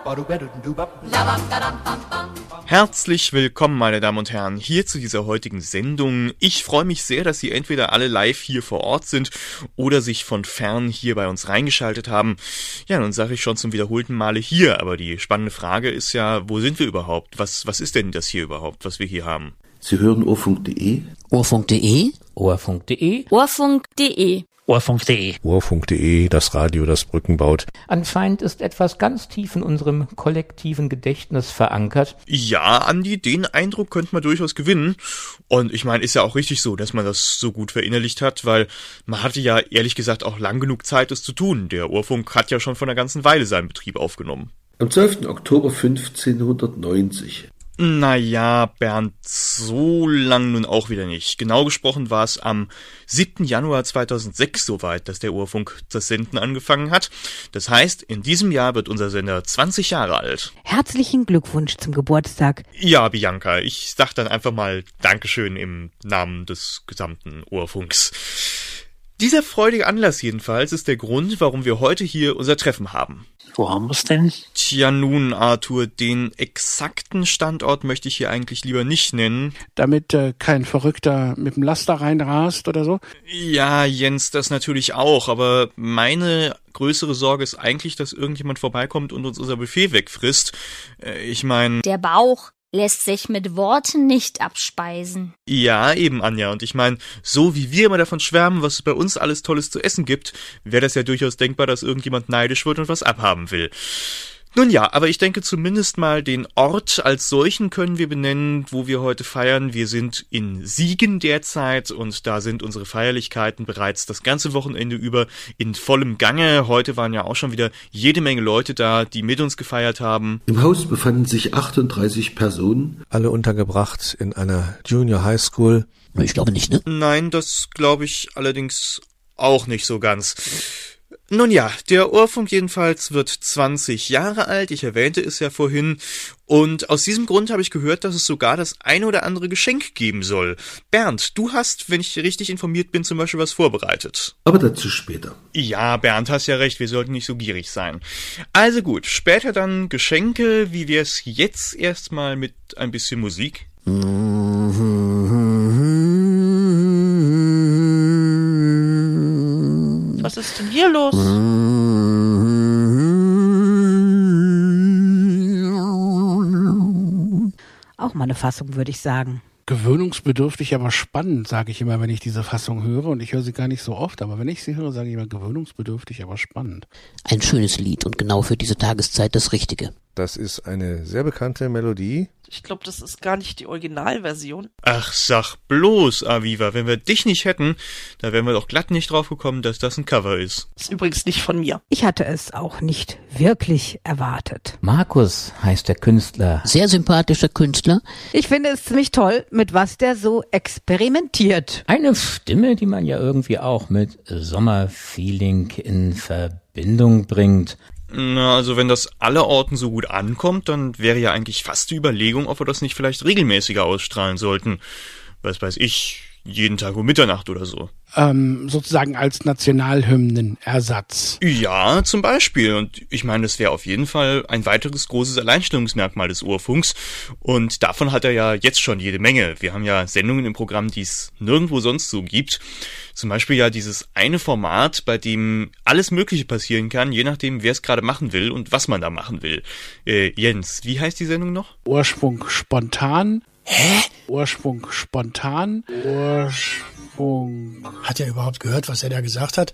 Herzlich willkommen, meine Damen und Herren, hier zu dieser heutigen Sendung. Ich freue mich sehr, dass Sie entweder alle live hier vor Ort sind oder sich von fern hier bei uns reingeschaltet haben. Ja, nun sage ich schon zum wiederholten Male hier, aber die spannende Frage ist ja, wo sind wir überhaupt? Was ist denn das hier überhaupt, was wir hier haben? Sie hören Ohrfunk.de. Ohrfunk.de. Ohrfunk.de. Ohrfunk.de. Ohrfunk.de. Ohrfunk.de, das Radio, das Brücken baut. Anscheinend ist etwas ganz tief in unserem kollektiven Gedächtnis verankert. Ja, Andi, den Eindruck könnte man durchaus gewinnen. Und ich meine, ist ja auch richtig so, dass man das so gut verinnerlicht hat, weil man hatte ja ehrlich gesagt auch lang genug Zeit, es zu tun. Der Ohrfunk hat ja schon vor einer ganzen Weile seinen Betrieb aufgenommen. Am 12. Oktober 1590. Naja, Bernd, so lang nun auch wieder nicht. Genau gesprochen war es am 7. Januar 2006 soweit, dass der Ohrfunk das Senden angefangen hat. Das heißt, in diesem Jahr wird unser Sender 20 Jahre alt. Herzlichen Glückwunsch zum Geburtstag. Ja, Bianca, ich sag dann einfach mal Dankeschön im Namen des gesamten Ohrfunks. Dieser freudige Anlass jedenfalls ist der Grund, warum wir heute hier unser Treffen haben. Wo haben wir es denn? Tja nun, Arthur, den exakten Standort möchte ich hier eigentlich lieber nicht nennen. Damit kein Verrückter mit dem Laster reinrast oder so? Ja, Jens, das natürlich auch, aber meine größere Sorge ist eigentlich, dass irgendjemand vorbeikommt und uns unser Buffet wegfrisst. Ich meine... Der Bauch lässt sich mit Worten nicht abspeisen. Ja, eben, Anja. Und ich meine, so wie wir immer davon schwärmen, was es bei uns alles Tolles zu essen gibt, wäre das ja durchaus denkbar, dass irgendjemand neidisch wird und was abhaben will. Nun ja, aber ich denke zumindest mal, den Ort als solchen können wir benennen, wo wir heute feiern. Wir sind in Siegen derzeit und da sind unsere Feierlichkeiten bereits das ganze Wochenende über in vollem Gange. Heute waren ja auch schon wieder jede Menge Leute da, die mit uns gefeiert haben. Im Haus befanden sich 38 Personen. Alle untergebracht in einer Junior High School. Ich glaube nicht, ne? Nein, das glaube ich allerdings auch nicht so ganz. Nun ja, der Ohrfunk jedenfalls wird 20 Jahre alt, ich erwähnte es ja vorhin, und aus diesem Grund habe ich gehört, dass es sogar das eine oder andere Geschenk geben soll. Bernd, du hast, wenn ich richtig informiert bin, zum Beispiel was vorbereitet. Aber dazu später. Ja, Bernd, hast ja recht, wir sollten nicht so gierig sein. Also gut, später dann Geschenke, wie wär's jetzt erstmal mit ein bisschen Musik? Was ist denn hier los? Auch mal eine Fassung, würde ich sagen. Gewöhnungsbedürftig, aber spannend, sage ich immer, wenn ich diese Fassung höre. Und ich höre sie gar nicht so oft, aber wenn ich sie höre, sage ich immer gewöhnungsbedürftig, aber spannend. Ein schönes Lied und genau für diese Tageszeit das Richtige. Das ist eine sehr bekannte Melodie. Ich glaube, das ist gar nicht die Originalversion. Ach, sag bloß, Aviva, wenn wir dich nicht hätten, da wären wir doch glatt nicht drauf gekommen, dass das ein Cover ist. Ist übrigens nicht von mir. Ich hatte es auch nicht wirklich erwartet. Markus heißt der Künstler. Sehr sympathischer Künstler. Ich finde es ziemlich toll, mit was der so experimentiert. Eine Stimme, die man ja irgendwie auch mit Sommerfeeling in Verbindung bringt. Na, also wenn das allerorten so gut ankommt, dann wäre ja eigentlich fast die Überlegung, ob wir das nicht vielleicht regelmäßiger ausstrahlen sollten. Was weiß ich, jeden Tag um Mitternacht oder so. Sozusagen als Nationalhymnenersatz. Ja, zum Beispiel. Und ich meine, das wäre auf jeden Fall ein weiteres großes Alleinstellungsmerkmal des Ohrfunks. Und davon hat er ja jetzt schon jede Menge. Wir haben ja Sendungen im Programm, die es nirgendwo sonst so gibt. Zum Beispiel ja dieses eine Format, bei dem alles Mögliche passieren kann, je nachdem, wer es gerade machen will und was man da machen will. Jens, wie heißt die Sendung noch? Ursprung spontan. Hä? Ursprung spontan. Hat er überhaupt gehört, was er da gesagt hat?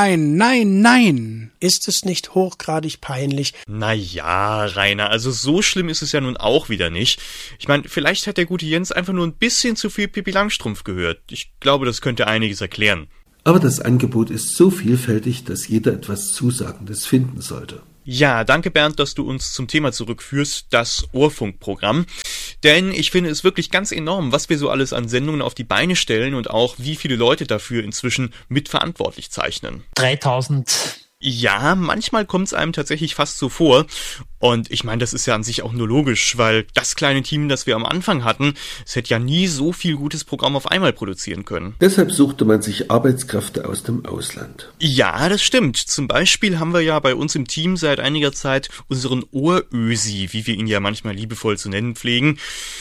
Nein. Ist es nicht hochgradig peinlich? Naja, Rainer, also so schlimm ist es ja nun auch wieder nicht. Ich meine, vielleicht hat der gute Jens einfach nur ein bisschen zu viel Pippi Langstrumpf gehört. Ich glaube, das könnte einiges erklären. Aber das Angebot ist so vielfältig, dass jeder etwas Zusagendes finden sollte. Ja, danke Bernd, dass du uns zum Thema zurückführst, das Ohrfunkprogramm. Denn ich finde es wirklich ganz enorm, was wir so alles an Sendungen auf die Beine stellen und auch wie viele Leute dafür inzwischen mitverantwortlich zeichnen. 3000 Ja, manchmal kommt es einem tatsächlich fast so vor. Und ich meine, das ist ja an sich auch nur logisch, weil das kleine Team, das wir am Anfang hatten, es hätte ja nie so viel gutes Programm auf einmal produzieren können. Deshalb suchte man sich Arbeitskräfte aus dem Ausland. Ja, das stimmt. Zum Beispiel haben wir ja bei uns im Team seit einiger Zeit unseren Ohrösi, wie wir ihn ja manchmal liebevoll zu nennen pflegen,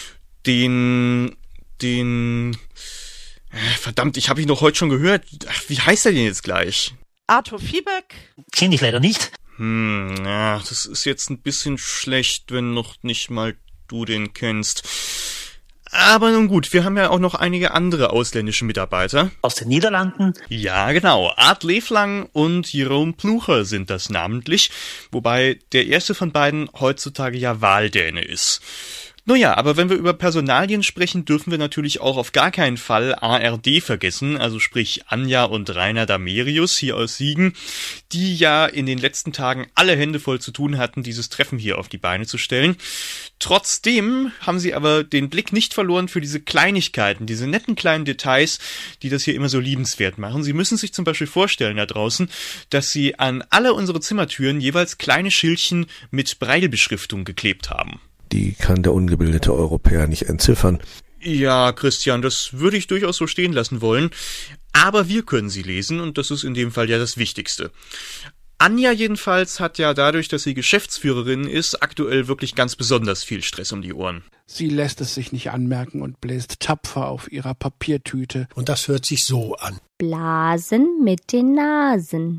verdammt, ich habe ihn doch heute schon gehört. Ach, wie heißt er denn jetzt gleich? Arthur Fiebeck? Kenne ich leider nicht. Ja, das ist jetzt ein bisschen schlecht, wenn noch nicht mal du den kennst. Aber nun gut, wir haben ja auch noch einige andere ausländische Mitarbeiter. Aus den Niederlanden? Ja, genau. Art Leflang und Jeroen Plucher sind das namentlich, wobei der erste von beiden heutzutage ja Wahldäne ist. Naja, aber wenn wir über Personalien sprechen, dürfen wir natürlich auch auf gar keinen Fall ARD vergessen, also sprich Anja und Rainer Damerius hier aus Siegen, die ja in den letzten Tagen alle Hände voll zu tun hatten, dieses Treffen hier auf die Beine zu stellen. Trotzdem haben sie aber den Blick nicht verloren für diese Kleinigkeiten, diese netten kleinen Details, die das hier immer so liebenswert machen. Sie müssen sich zum Beispiel vorstellen da draußen, dass sie an alle unsere Zimmertüren jeweils kleine Schildchen mit Braillebeschriftung geklebt haben. Die kann der ungebildete Europäer nicht entziffern. Ja, Christian, das würde ich durchaus so stehen lassen wollen. Aber wir können sie lesen und das ist in dem Fall ja das Wichtigste. Anja jedenfalls hat ja dadurch, dass sie Geschäftsführerin ist, aktuell wirklich ganz besonders viel Stress um die Ohren. Sie lässt es sich nicht anmerken und bläst tapfer auf ihrer Papiertüte. Und das hört sich so an. Blasen mit den Nasen.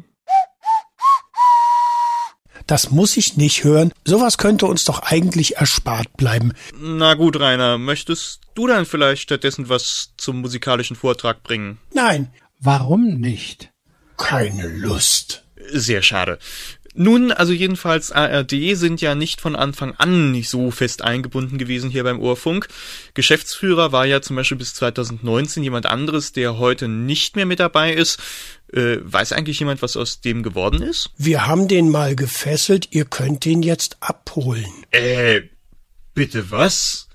Das muss ich nicht hören. Sowas könnte uns doch eigentlich erspart bleiben. Na gut, Rainer, möchtest du dann vielleicht stattdessen was zum musikalischen Vortrag bringen? Nein. Warum nicht? Keine Lust. Sehr schade. Nun, also jedenfalls ARD sind ja nicht von Anfang an nicht so fest eingebunden gewesen hier beim Ohrfunk. Geschäftsführer war ja zum Beispiel bis 2019 jemand anderes, der heute nicht mehr mit dabei ist. Weiß eigentlich jemand, was aus dem geworden ist? Wir haben den mal gefesselt, ihr könnt den jetzt abholen. Bitte was?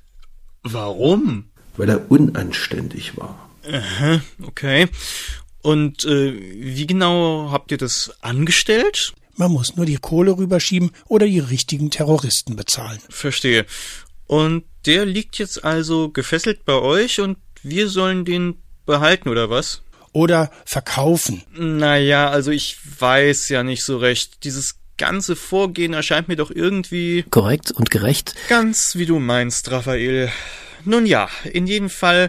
Warum? Weil er unanständig war. Aha, okay. Und wie genau habt ihr das angestellt? Man muss nur die Kohle rüberschieben oder die richtigen Terroristen bezahlen. Verstehe. Und der liegt jetzt also gefesselt bei euch und wir sollen den behalten, oder was? Oder verkaufen. Naja, also ich weiß ja nicht so recht. Dieses ganze Vorgehen erscheint mir doch irgendwie... Korrekt und gerecht. Ganz wie du meinst, Raphael. Nun ja, in jedem Fall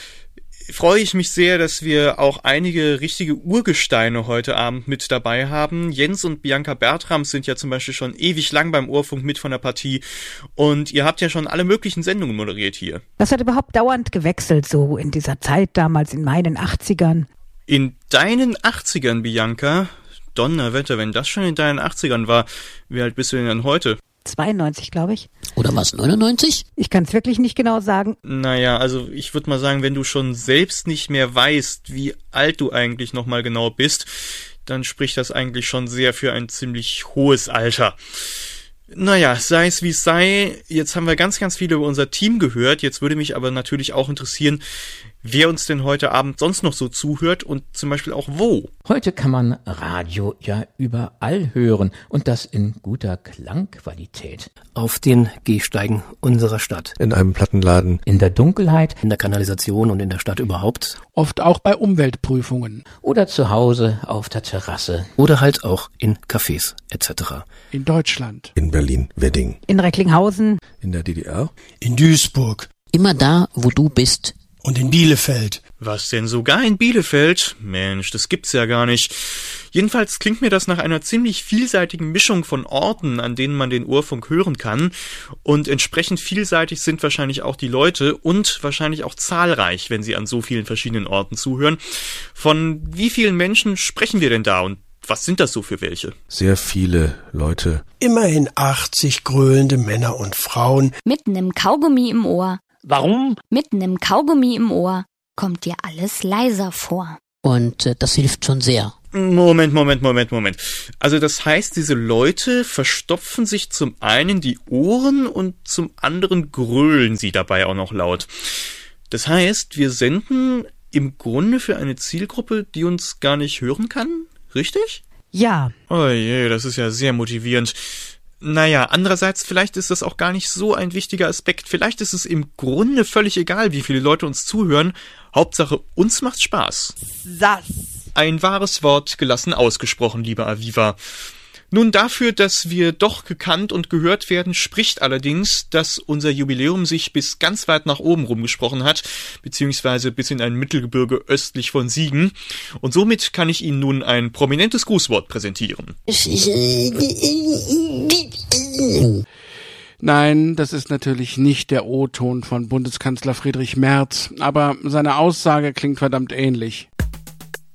freue ich mich sehr, dass wir auch einige richtige Urgesteine heute Abend mit dabei haben. Jens und Bianca Bertrams sind ja zum Beispiel schon ewig lang beim Ohrfunk mit von der Partie und ihr habt ja schon alle möglichen Sendungen moderiert hier. Das hat überhaupt dauernd gewechselt, so in dieser Zeit damals, in meinen 80ern. In deinen 80ern, Bianca? Donnerwetter, wenn das schon in deinen 80ern war, wie alt bist du denn dann heute? 92, glaube ich. Oder was, 99? Ich kann es wirklich nicht genau sagen. Naja, also ich würde mal sagen, wenn du schon selbst nicht mehr weißt, wie alt du eigentlich nochmal genau bist, dann spricht das eigentlich schon sehr für ein ziemlich hohes Alter. Naja, sei es wie es sei, jetzt haben wir ganz, ganz viel über unser Team gehört. Jetzt würde mich aber natürlich auch interessieren, wer uns denn heute Abend sonst noch so zuhört und zum Beispiel auch wo. Heute kann man Radio ja überall hören und das in guter Klangqualität. Auf den Gehsteigen unserer Stadt. In einem Plattenladen. In der Dunkelheit. In der Kanalisation und in der Stadt überhaupt. Oft auch bei Umweltprüfungen. Oder zu Hause auf der Terrasse. Oder halt auch in Cafés etc. In Deutschland. In Berlin-Wedding. In Recklinghausen. In der DDR. In Duisburg. Immer da, wo du bist. Und in Bielefeld. Was denn, sogar in Bielefeld? Mensch, das gibt's ja gar nicht. Jedenfalls klingt mir das nach einer ziemlich vielseitigen Mischung von Orten, an denen man den Ohrfunk hören kann. Und entsprechend vielseitig sind wahrscheinlich auch die Leute und wahrscheinlich auch zahlreich, wenn sie an so vielen verschiedenen Orten zuhören. Von wie vielen Menschen sprechen wir denn da und was sind das so für welche? Sehr viele Leute. Immerhin 80 gröhlende Männer und Frauen. Mit nem Kaugummi im Ohr. Warum? Mit nem Kaugummi im Ohr kommt dir alles leiser vor. Und das hilft schon sehr. Moment. Also das heißt, diese Leute verstopfen sich zum einen die Ohren und zum anderen grölen sie dabei auch noch laut. Das heißt, wir senden im Grunde für eine Zielgruppe, die uns gar nicht hören kann, richtig? Ja. Oh je, das ist ja sehr motivierend. Naja, andererseits, vielleicht ist das auch gar nicht so ein wichtiger Aspekt. Vielleicht ist es im Grunde völlig egal, wie viele Leute uns zuhören. Hauptsache, uns macht's Spaß. Sass. Ein wahres Wort, gelassen ausgesprochen, lieber Aviva. Nun, dafür, dass wir doch gekannt und gehört werden, spricht allerdings, dass unser Jubiläum sich bis ganz weit nach oben rumgesprochen hat, beziehungsweise bis in ein Mittelgebirge östlich von Siegen. Und somit kann ich Ihnen nun ein prominentes Grußwort präsentieren. Nein, das ist natürlich nicht der O-Ton von Bundeskanzler Friedrich Merz, aber seine Aussage klingt verdammt ähnlich.